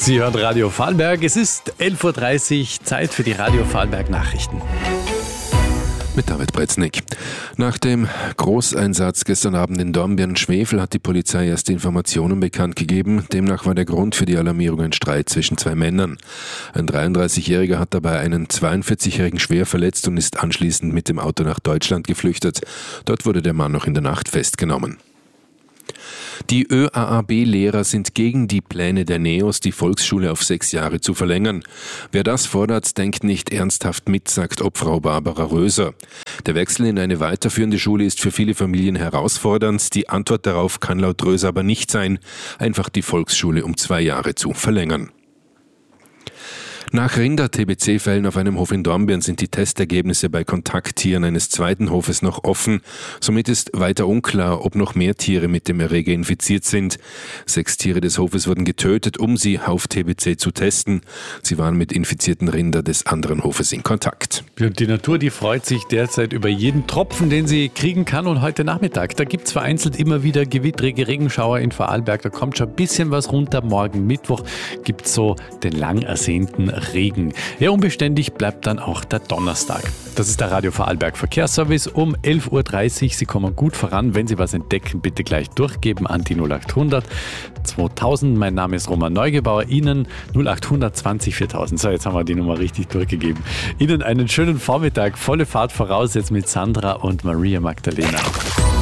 Sie hören Radio Vorarlberg. Es ist 11.30 Uhr, Zeit für die Radio Vorarlberg Nachrichten. Mit David Bretznik. Nach dem Großeinsatz gestern Abend in Dornbirn-Schwefel hat die Polizei erste Informationen bekannt gegeben. Demnach war der Grund für die Alarmierung ein Streit zwischen zwei Männern. Ein 33-Jähriger hat dabei einen 42-Jährigen schwer verletzt und ist anschließend mit dem Auto nach Deutschland geflüchtet. Dort wurde der Mann noch in der Nacht festgenommen. Die ÖAAB-Lehrer sind gegen die Pläne der NEOS, die Volksschule auf 6 Jahre zu verlängern. Wer das fordert, denkt nicht ernsthaft mit, sagt Obfrau Barbara Röser. Der Wechsel in eine weiterführende Schule ist für viele Familien herausfordernd. Die Antwort darauf kann laut Röser aber nicht sein, einfach die Volksschule um 2 Jahre zu verlängern. Nach Rinder-TBC-Fällen auf einem Hof in Dornbirn sind die Testergebnisse bei Kontakttieren eines zweiten Hofes noch offen. Somit ist weiter unklar, ob noch mehr Tiere mit dem Erreger infiziert sind. 6 Tiere des Hofes wurden getötet, um sie auf TBC zu testen. Sie waren mit infizierten Rindern des anderen Hofes in Kontakt. Die Natur, die freut sich derzeit über jeden Tropfen, den sie kriegen kann. Und heute Nachmittag, da gibt es vereinzelt immer wieder gewittrige Regenschauer in Vorarlberg. Da kommt schon ein bisschen was runter. Morgen Mittwoch gibt es so den lang ersehnten Regen. Ja, unbeständig bleibt dann auch der Donnerstag. Das ist der Radio Vorarlberg Verkehrsservice um 11.30 Uhr. Sie kommen gut voran. Wenn Sie was entdecken, bitte gleich durchgeben an die 0800 2000. Mein Name ist Roman Neugebauer. Ihnen 0800 20 4000. So, jetzt haben wir die Nummer richtig durchgegeben. Ihnen einen schönen Vormittag. Volle Fahrt voraus jetzt mit Sandra und Maria Magdalena.